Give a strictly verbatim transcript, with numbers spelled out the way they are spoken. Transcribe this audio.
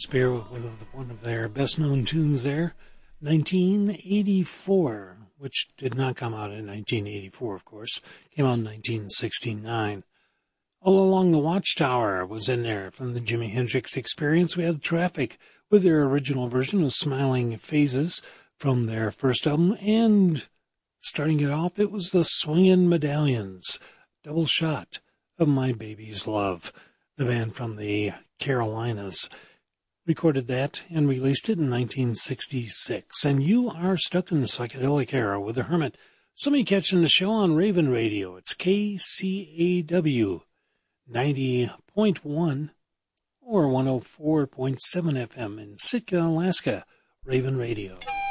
Spear with one of their best-known tunes there, nineteen eighty-four, which did not come out in nineteen eighty-four, of course. Came out in nineteen sixty-nine. All Along the Watchtower was in there from the Jimi Hendrix Experience. We had Traffic with their original version of Smiling Phases from their first album. And starting it off, it was the Swingin' Medallions, Double Shot of My Baby's Love. The band from the Carolinas recorded that and released it in nineteen sixty-six. And you are stuck in the psychedelic era with the Hermit. Somebody catching the show on Raven Radio. It's K C A W ninety point one or one oh four point seven F M in Sitka, Alaska. Raven Radio.